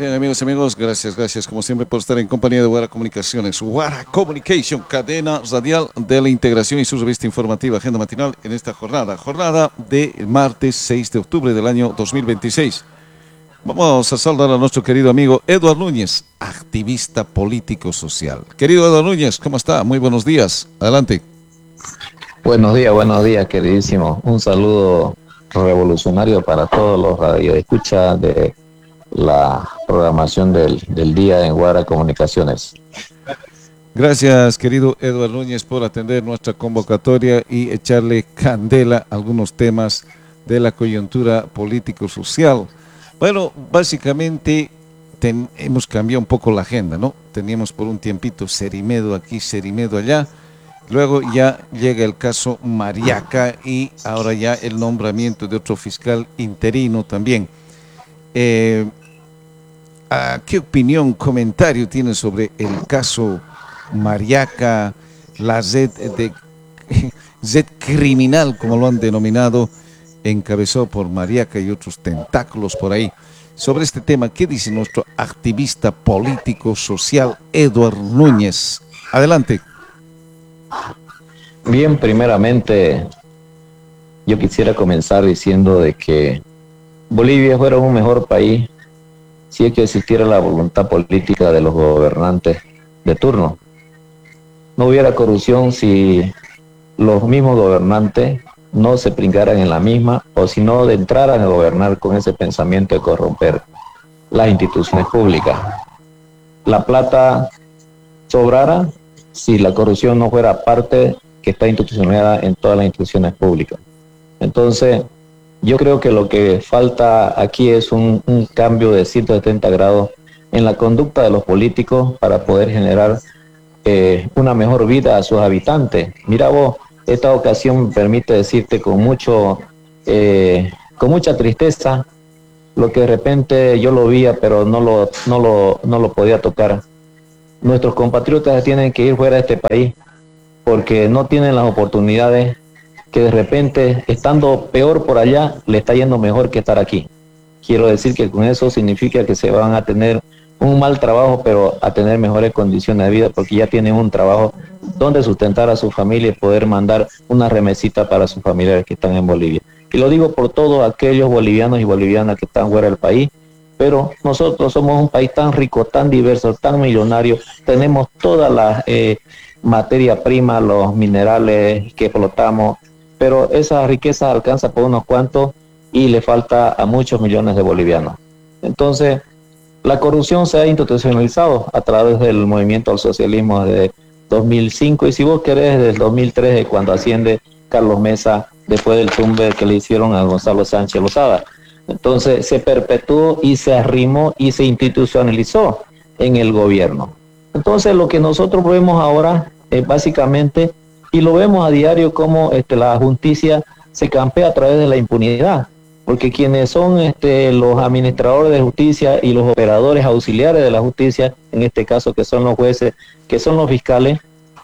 Bien, amigos y amigos, gracias como siempre por estar en compañía de Guara Comunicaciones. Guara Communication, cadena radial de la integración y su revista informativa Agenda Matinal en esta jornada de martes 6 de octubre del año 2026. Vamos a saludar a nuestro querido amigo Eduardo Núñez, activista político social. Querido Eduardo Núñez, ¿cómo está? Muy buenos días, adelante. Buenos días, queridísimo. Un saludo revolucionario para todos los radioescuchas de la programación del día en Guara Comunicaciones. Gracias, querido Eduardo Núñez, por atender nuestra convocatoria y echarle candela a algunos temas de la coyuntura político-social. Bueno, básicamente hemos cambiado un poco la agenda, ¿no? Teníamos por un tiempito Cerimedo aquí, Cerimedo allá. Luego ya llega el caso Mariaca y ahora ya el nombramiento de otro fiscal interino también. ¿Qué opinión, comentario tiene sobre el caso Mariaca, la red criminal, como lo han denominado, encabezado por Mariaca y otros tentáculos por ahí? Sobre este tema, ¿qué dice nuestro activista político social Eduardo Núñez? Adelante. Bien, primeramente yo quisiera comenzar diciendo de que Bolivia fuera un mejor país si es que existiera la voluntad política de los gobernantes de turno. No hubiera corrupción si los mismos gobernantes no se pringaran en la misma o si no entraran a gobernar con ese pensamiento de corromper las instituciones públicas. La plata sobrara si la corrupción no fuera parte que está institucionalizada en todas las instituciones públicas. Entonces, yo creo que lo que falta aquí es un cambio de 170 grados en la conducta de los políticos para poder generar una mejor vida a sus habitantes. Mira vos, esta ocasión me permite decirte con mucha tristeza lo que de repente yo lo veía, pero no lo podía tocar. Nuestros compatriotas tienen que ir fuera de este país porque no tienen las oportunidades que de repente, estando peor por allá, le está yendo mejor que estar aquí. Quiero decir que con eso significa que se van a tener un mal trabajo, pero a tener mejores condiciones de vida, porque ya tienen un trabajo donde sustentar a su familia y poder mandar una remesita para sus familiares que están en Bolivia. Y lo digo por todos aquellos bolivianos y bolivianas que están fuera del país, pero nosotros somos un país tan rico, tan diverso, tan millonario, tenemos toda la materia prima, los minerales que explotamos, pero esa riqueza alcanza por unos cuantos y le falta a muchos millones de bolivianos. Entonces, la corrupción se ha institucionalizado a través del movimiento al socialismo de 2005 y si vos querés desde el 2003, cuando asciende Carlos Mesa después del tumbe que le hicieron a Gonzalo Sánchez Lozada. Entonces se perpetuó y se arrimó y se institucionalizó en el gobierno. Entonces lo que nosotros vemos ahora es básicamente, y lo vemos a diario, como la justicia se campea a través de la impunidad, porque quienes son los administradores de justicia y los operadores auxiliares de la justicia, en este caso que son los jueces, que son los fiscales,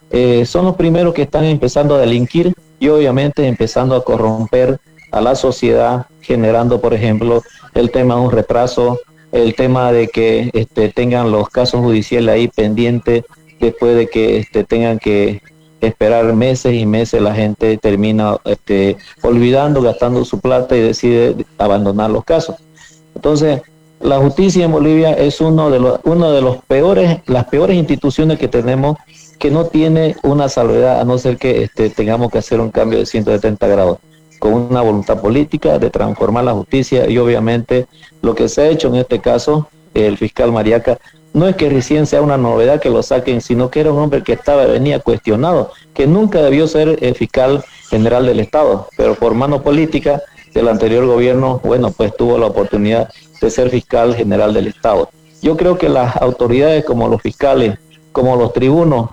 son los primeros que están empezando a delinquir y obviamente empezando a corromper a la sociedad, generando, por ejemplo, el tema de un retraso, el tema de que tengan los casos judiciales ahí pendientes, después de que tengan que esperar meses y meses, la gente termina olvidando, gastando su plata y decide abandonar los casos. Entonces, la justicia en Bolivia es uno de los peores, las peores instituciones que tenemos, que no tiene una salvedad, a no ser que tengamos que hacer un cambio de 170 grados, con una voluntad política de transformar la justicia. Y obviamente lo que se ha hecho en este caso, el fiscal Mariaca, no es que recién sea una novedad que lo saquen, sino que era un hombre que venía cuestionado, que nunca debió ser el fiscal general del Estado, pero por mano política del anterior gobierno, bueno, pues tuvo la oportunidad de ser fiscal general del Estado. Yo creo que las autoridades como los fiscales, como los tribunos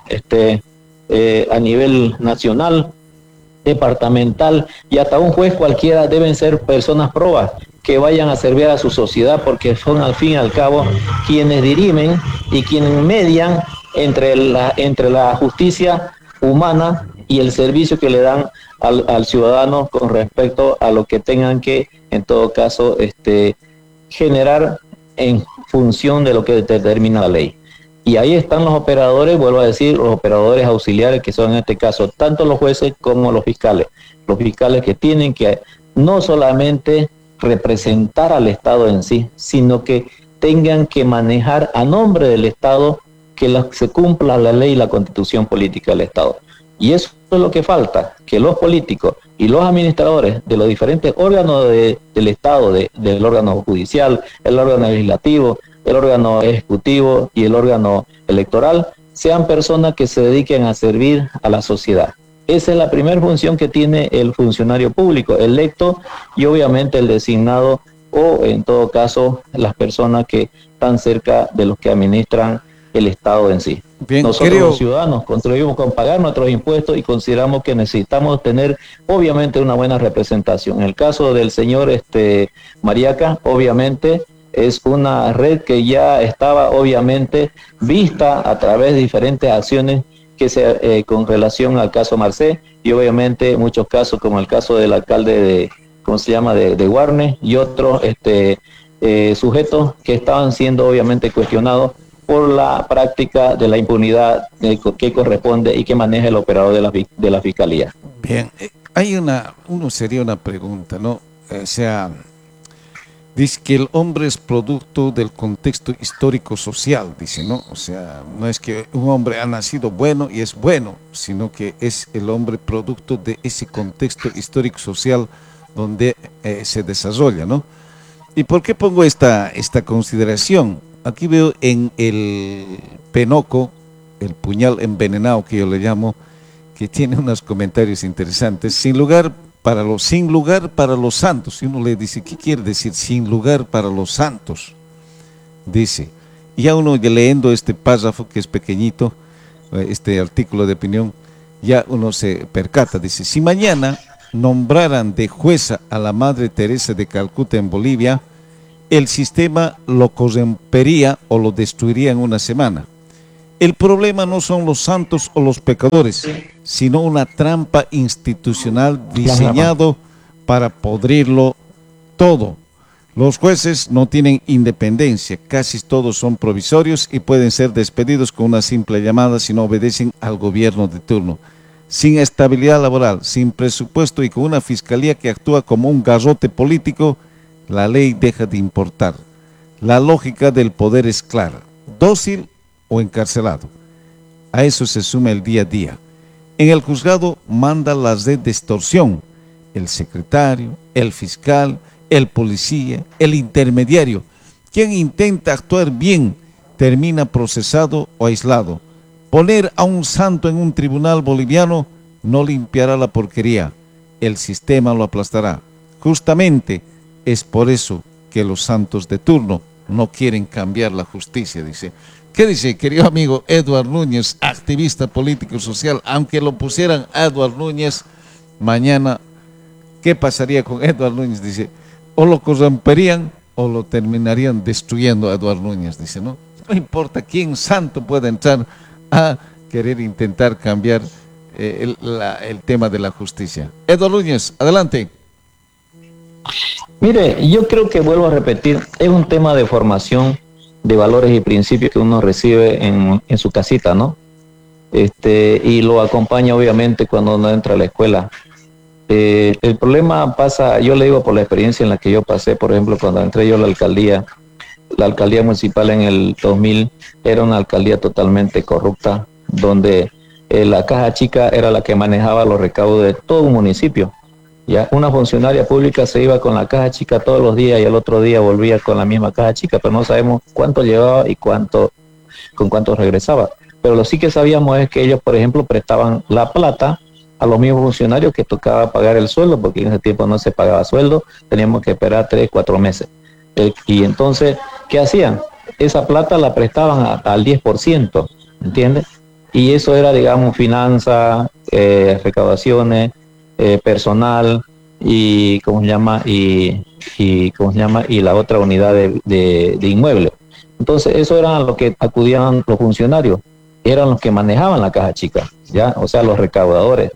a nivel nacional, departamental y hasta un juez cualquiera deben ser personas probas que vayan a servir a su sociedad, porque son al fin y al cabo quienes dirimen y quienes median entre la justicia humana y el servicio que le dan al ciudadano con respecto a lo que tengan que, en todo caso, generar función de lo que determina la ley. Y ahí están los operadores, vuelvo a decir, los operadores auxiliares, que son en este caso tanto los jueces como los fiscales que tienen que no solamente representar al Estado en sí, sino que tengan que manejar a nombre del Estado que se cumpla la ley y la constitución política del Estado. Y eso es lo que falta, que los políticos y los administradores de los diferentes órganos del Estado, del órgano judicial, el órgano legislativo, el órgano ejecutivo y el órgano electoral, sean personas que se dediquen a servir a la sociedad. Esa es la primera función que tiene el funcionario público, electo, y obviamente el designado, o en todo caso las personas que están cerca de los que administran el Estado en sí. Bien, nosotros los ciudadanos contribuimos con pagar nuestros impuestos y consideramos que necesitamos tener obviamente una buena representación. En el caso del señor Mariaca, obviamente es una red que ya estaba obviamente vista a través de diferentes acciones que se con relación al caso Marcé, y obviamente muchos casos como el caso del alcalde de Guarne y otros sujetos que estaban siendo obviamente cuestionados por la práctica de la impunidad que corresponde y que maneja el operador de la fiscalía. Bien, sería una pregunta, ¿no? O sea, dice que el hombre es producto del contexto histórico-social, dice, ¿no? O sea, no es que un hombre ha nacido bueno y es bueno, sino que es el hombre producto de ese contexto histórico-social donde se desarrolla, ¿no? ¿Y por qué pongo esta consideración? Aquí veo en el penoco, el puñal envenenado que yo le llamo, que tiene unos comentarios interesantes. Sin lugar para los santos. Y uno le dice, ¿qué quiere decir sin lugar para los santos? Dice, y ya uno leyendo este párrafo que es pequeñito, este artículo de opinión, ya uno se percata, dice, si mañana nombraran de jueza a la Madre Teresa de Calcuta en Bolivia, el sistema lo corrompería o lo destruiría en una semana. El problema no son los santos o los pecadores, sino una trampa institucional diseñado para podrirlo todo. Los jueces no tienen independencia, casi todos son provisorios y pueden ser despedidos con una simple llamada si no obedecen al gobierno de turno. Sin estabilidad laboral, sin presupuesto y con una fiscalía que actúa como un garrote político, la ley deja de importar. La lógica del poder es clara, dócil o encarcelado. A eso se suma el día a día. En el juzgado manda la red de extorsión, el secretario, el fiscal, el policía, el intermediario. Quien intenta actuar bien termina procesado o aislado. Poner a un santo en un tribunal boliviano no limpiará la porquería, el sistema lo aplastará. Justamente es por eso que los santos de turno no quieren cambiar la justicia, dice. ¿Qué dice, querido amigo Edward Núñez, activista político social? Aunque lo pusieran a Edward Núñez, mañana, ¿qué pasaría con Edward Núñez? Dice, o lo corromperían o lo terminarían destruyendo a Edward Núñez, dice, ¿no? No importa quién santo pueda entrar a querer intentar cambiar el tema de la justicia. Edward Núñez, adelante. Mire, yo creo que vuelvo a repetir, es un tema de formación de valores y principios que uno recibe en su casita, ¿no? Y lo acompaña obviamente cuando uno entra a la escuela. El problema pasa, yo le digo por la experiencia en la que yo pasé, por ejemplo, cuando entré yo a la alcaldía municipal en el 2000 era una alcaldía totalmente corrupta, donde la caja chica era la que manejaba los recaudos de todo un municipio. Ya una funcionaria pública se iba con la caja chica todos los días y el otro día volvía con la misma caja chica, pero no sabemos cuánto llevaba y con cuánto regresaba. Pero lo sí que sabíamos es que ellos, por ejemplo, prestaban la plata a los mismos funcionarios que tocaba pagar el sueldo, porque en ese tiempo no se pagaba sueldo, teníamos que esperar 3, 4 meses. Y entonces, ¿qué hacían? Esa plata la prestaban al 10%, ¿entiendes? Y eso era, digamos, finanzas, recaudaciones, personal y ¿cómo se llama? Y la otra unidad de inmuebles. Entonces, eso era lo que acudían los funcionarios, eran los que manejaban la caja chica, ya, o sea, los recaudadores.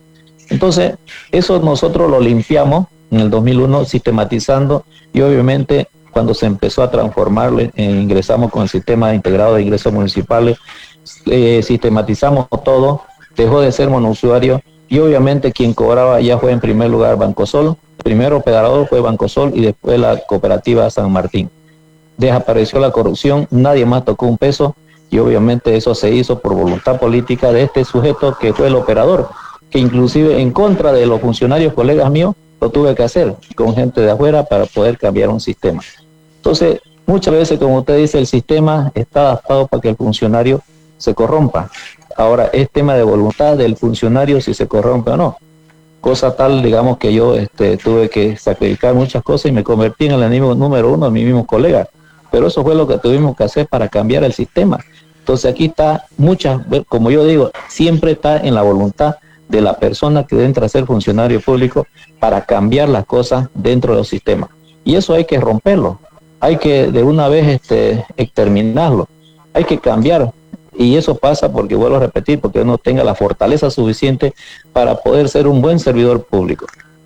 Entonces, eso nosotros lo limpiamos en el 2001 sistematizando y obviamente cuando se empezó a transformar, ingresamos con el sistema integrado de ingresos municipales, sistematizamos todo, dejó de ser monousuario y obviamente quien cobraba ya fue en primer lugar Bancosol, el primer operador fue Bancosol y después la cooperativa San Martín. Desapareció la corrupción, nadie más tocó un peso y obviamente eso se hizo por voluntad política de este sujeto que fue el operador, que inclusive en contra de los funcionarios colegas míos lo tuve que hacer con gente de afuera para poder cambiar un sistema. Entonces, muchas veces, como usted dice, el sistema está adaptado para que el funcionario se corrompa. Ahora, es tema de voluntad del funcionario si se corrompe o no. Cosa tal, digamos, que yo tuve que sacrificar muchas cosas y me convertí en el enemigo número uno de mis mismos colegas. Pero eso fue lo que tuvimos que hacer para cambiar el sistema. Entonces aquí está como yo digo, siempre está en la voluntad de la persona que entra a ser funcionario público para cambiar las cosas dentro de los sistemas. Y eso hay que romperlo, hay que de una vez exterminarlo, hay que cambiar. Y eso pasa porque, vuelvo a repetir, porque uno tenga la fortaleza suficiente para poder ser un buen servidor público.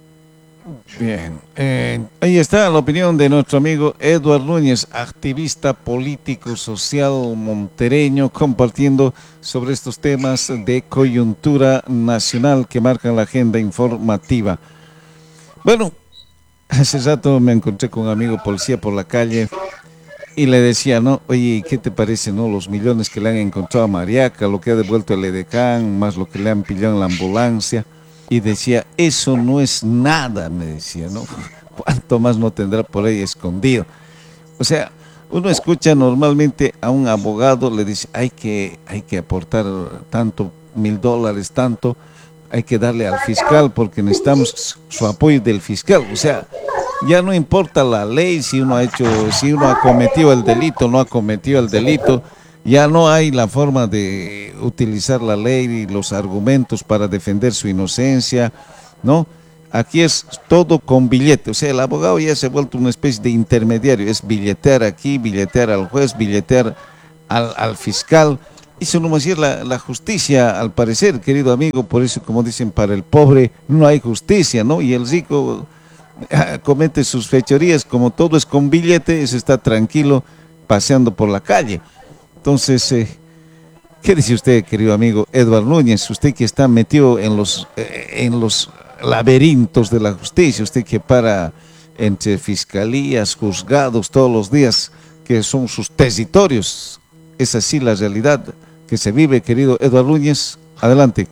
Bien, ahí está la opinión de nuestro amigo Edward Núñez, activista político social montereño, compartiendo sobre estos temas de coyuntura nacional que marcan la agenda informativa. Bueno, hace rato me encontré con un amigo policía por la calle y le decía, ¿no? Oye, ¿qué te parece, no? Los millones que le han encontrado a Mariaca, lo que ha devuelto el Edecán, más lo que le han pillado en la ambulancia. Y decía, eso no es nada, me decía, ¿no? ¿Cuánto más no tendrá por ahí escondido? O sea, uno escucha normalmente a un abogado, le dice, hay que aportar tanto, $1,000, tanto, hay que darle al fiscal porque necesitamos su apoyo del fiscal. O sea, ya no importa la ley, si uno ha cometido el delito, no ha cometido el delito. Ya no hay la forma de utilizar la ley y los argumentos para defender su inocencia, ¿no? Aquí es todo con billete, o sea, el abogado ya se ha vuelto una especie de intermediario, es billetear aquí, billetear al juez, billetear al fiscal. Eso no va a ser la justicia, al parecer, querido amigo, por eso, como dicen, para el pobre no hay justicia, ¿no? Y el rico comete sus fechorías, como todo es con billete, se está tranquilo paseando por la calle. Entonces, ¿qué dice usted, querido amigo Edward Núñez? Usted que está metido en los laberintos de la justicia, usted que para entre fiscalías, juzgados todos los días, que son sus territorios. ¿Es así la realidad que se vive, querido Edward Núñez? Adelante.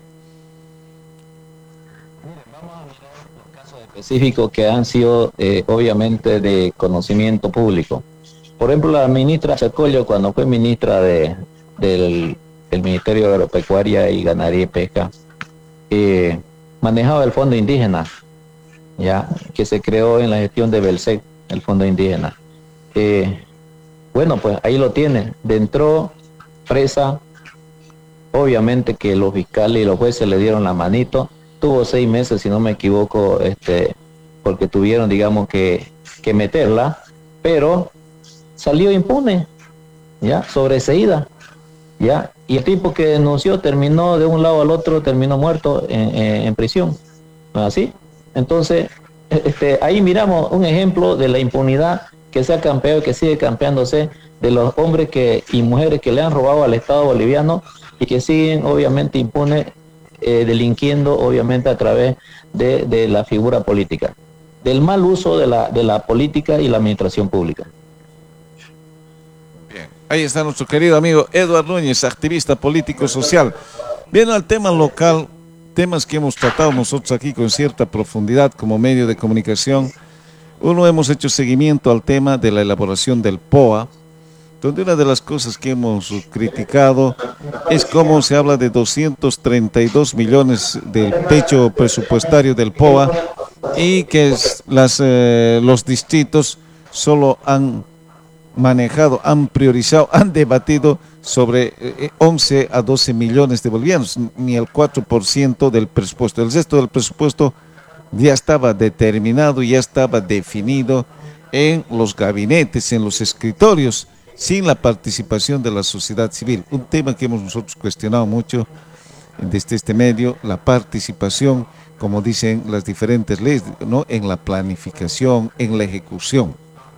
Vamos a mirar los casos específicos que han sido obviamente de conocimiento público. Por ejemplo, la ministra Chacollo, cuando fue ministra del Ministerio de Agropecuaria y Ganadería y Pesca, manejaba el Fondo Indígena, ya que se creó en la gestión de Belsec, el Fondo Indígena. Bueno, pues ahí lo tiene. Entró presa, obviamente que los fiscales y los jueces le dieron la manito. Tuvo 6 meses, si no me equivoco, porque tuvieron, digamos, que meterla, pero salió impune, ya, sobreseída, ya, y el tipo que denunció terminó de un lado al otro, terminó muerto en prisión, ¿no es así? Entonces, ahí miramos un ejemplo de la impunidad que se ha campeado y que sigue campeándose de los hombres y mujeres que le han robado al Estado boliviano y que siguen obviamente impunes, delinquiendo obviamente a través de la figura política, del mal uso de la política y la administración pública. Ahí está nuestro querido amigo Edward Núñez, activista político social. Viendo al tema local, temas que hemos tratado nosotros aquí con cierta profundidad como medio de comunicación. Uno, hemos hecho seguimiento al tema de la elaboración del POA, donde una de las cosas que hemos criticado es cómo se habla de 232 millones del techo presupuestario del POA y que los distritos solo han manejado, han priorizado, han debatido sobre 11 a 12 millones de bolivianos, ni el 4% del presupuesto. El resto del presupuesto ya estaba determinado, ya estaba definido en los gabinetes, en los escritorios, sin la participación de la sociedad civil. Un tema que hemos nosotros cuestionado mucho desde este medio, la participación, como dicen las diferentes leyes, ¿no?, en la planificación, en la ejecución.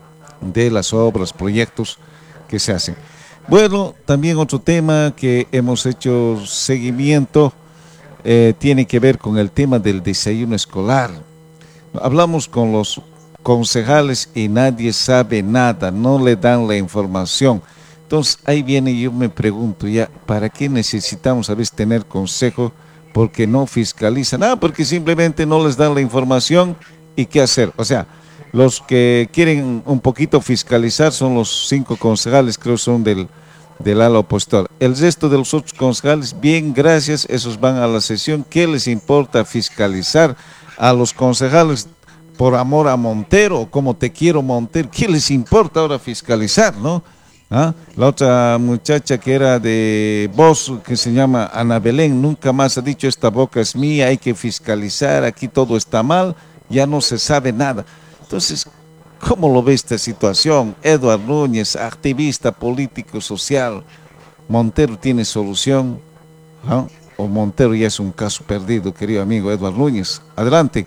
de las obras, proyectos que se hacen. Bueno, también otro tema que hemos hecho seguimiento tiene que ver con el tema del desayuno escolar. Hablamos con los concejales y nadie sabe nada, no le dan la información. Entonces ahí viene, yo me pregunto ya, ¿para qué necesitamos a veces tener consejo? Porque no fiscalizan, porque simplemente no les dan la información y qué hacer. O sea, los que quieren un poquito fiscalizar son los 5 concejales, creo son del ala opositor. El resto de los otros concejales, bien, gracias, esos van a la sesión. ¿Qué les importa fiscalizar a los concejales por amor a Montero, como te quiero Montero? ¿Qué les importa ahora fiscalizar, no? La otra muchacha que era de Voz, que se llama Ana Belén, nunca más ha dicho esta boca es mía, hay que fiscalizar, aquí todo está mal, ya no se sabe nada. Entonces, ¿cómo lo ve esta situación? Eduardo Núñez, activista político social, ¿Montero tiene solución? ¿O Montero ya es un caso perdido, querido amigo Eduardo Núñez? Adelante.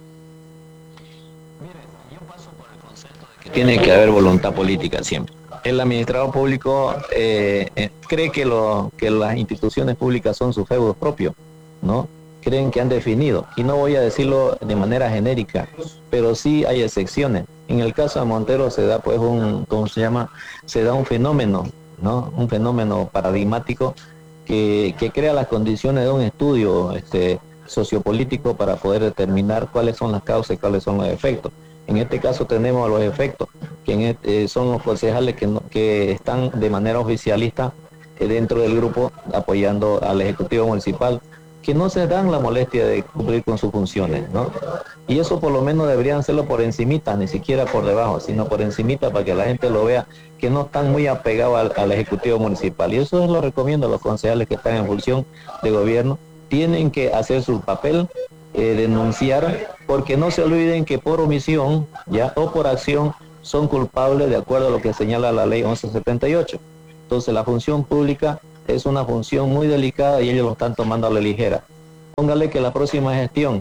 Tiene que haber voluntad política siempre. El administrador público cree que las instituciones públicas son sus feudos propios, ¿no? Creen que han definido, y no voy a decirlo de manera genérica, pero sí hay excepciones. En el caso de Montero se da pues ¿cómo se llama? Se da un fenómeno, ¿no? Un fenómeno paradigmático que crea las condiciones de un estudio sociopolítico para poder determinar cuáles son las causas y cuáles son los efectos. En este caso tenemos los efectos, que son los concejales que están de manera oficialista dentro del grupo apoyando al Ejecutivo Municipal, que no se dan la molestia de cumplir con sus funciones, ¿no? Y eso por lo menos deberían hacerlo por encimita, ni siquiera por debajo, sino por encimita para que la gente lo vea, que no están muy apegados al Ejecutivo Municipal. Y eso lo recomiendo a los concejales que están en función de gobierno, tienen que hacer su papel, denunciar, porque no se olviden que por omisión ya o por acción son culpables de acuerdo a lo que señala la ley 1178. Entonces la función pública es una función muy delicada y ellos lo están tomando a la ligera. Póngale que la próxima gestión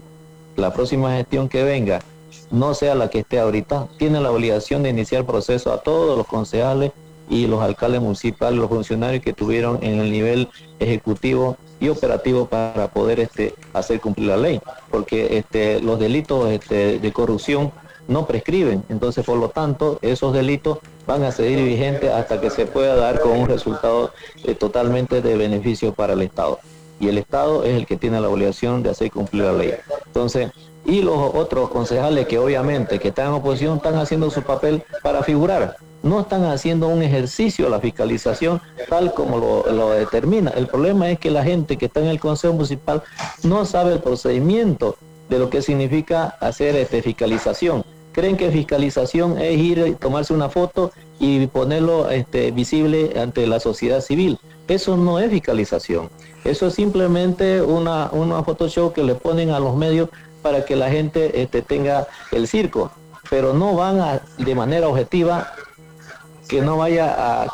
que venga no sea la que esté ahorita, tiene la obligación de iniciar proceso a todos los concejales y los alcaldes municipales, los funcionarios que tuvieron en el nivel ejecutivo y operativo para poder hacer cumplir la ley, porque los delitos de corrupción no prescriben, entonces por lo tanto esos delitos van a seguir vigentes hasta que se pueda dar con un resultado totalmente de beneficio para el Estado, y el Estado es el que tiene la obligación de hacer cumplir la ley. Entonces, y los otros concejales que obviamente que están en oposición están haciendo su papel para figurar, no están haciendo un ejercicio de la fiscalización tal como lo determina. El problema es que la gente que está en el Consejo Municipal no sabe el procedimiento de lo que significa hacer fiscalización. Creen que fiscalización es ir y tomarse una foto y ponerlo visible ante la sociedad civil. Eso no es fiscalización. Eso es simplemente una Photoshop que le ponen a los medios para que la gente tenga el circo, pero no van de manera objetiva, que no vaya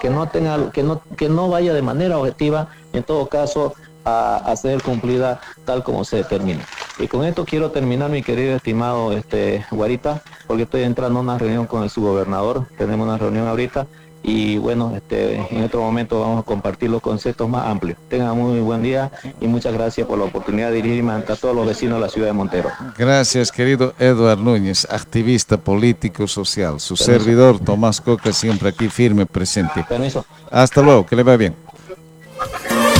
de manera objetiva, en todo caso, a ser cumplida tal como se determina. Y con esto quiero terminar, mi querido estimado Guarita, porque estoy entrando a una reunión con el subgobernador, tenemos una reunión ahorita, y bueno, en otro momento vamos a compartir los conceptos más amplios. Tengan muy buen día y muchas gracias por la oportunidad de dirigirme ante todos los vecinos de la ciudad de Montero. Gracias, querido Eduardo Núñez, activista político social. Su servidor Tomás Coca siempre aquí firme, presente. Permiso. Hasta luego, que le vaya bien.